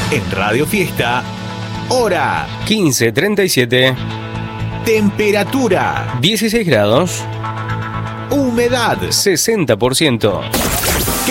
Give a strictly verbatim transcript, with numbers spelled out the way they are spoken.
En Radio Fiesta, hora quince treinta y siete. Temperatura dieciséis grados. humedad sesenta por ciento.